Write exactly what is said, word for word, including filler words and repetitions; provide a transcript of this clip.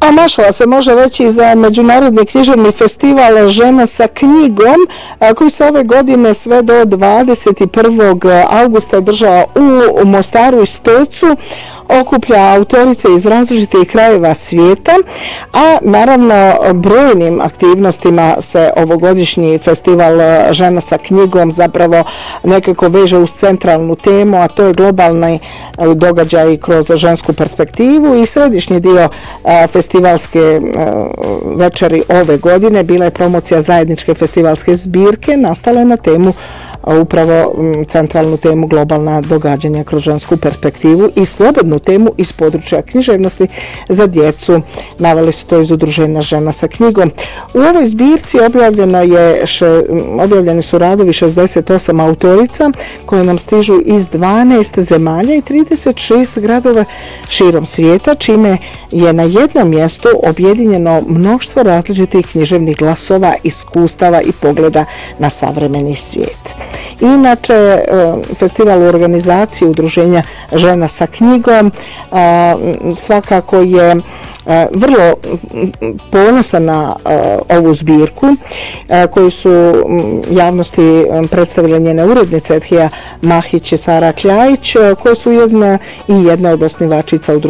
A mašala se može reći za Međunarodni književni festival Žena sa knjigom, koji se ove godine sve do dvadeset prvog augusta održava u Mostaru i Stolcu, okuplja autorice iz različitih krajeva svijeta, a naravno brojnim aktivnostima se ovogodišnji festival Žena sa knjigom zapravo nekako veže uz centralnu temu, a to je globalni događaj kroz žensku perspektivu. I središnji dio festivalske večeri ove godine bila je promocija zajedničke festivalske zbirke, nastale na temu upravo centralnu temu globalna događanja kroz žensku perspektivu i slobodnu temu iz područja književnosti za djecu. Naveli su to iz udruženja Žena sa knjigom. U ovoj zbirci objavljeno je še, objavljeni su radovi šezdeset osam autorica koje nam stižu iz dvanaest zemalja i trideset šest gradova širom svijeta, čime je na jednom mjestu objedinjeno mnoštvo različitih književnih glasova, iskustava i pogleda na savremeni svijet. Inače, festival u organizaciji udruženja Žena sa knjigom svakako je vrlo ponosan na ovu zbirku koju su javnosti predstavile njene urednice Edhija Mahić i Sara Kljajić, koje su jedna i jedna od osnivačica udruženja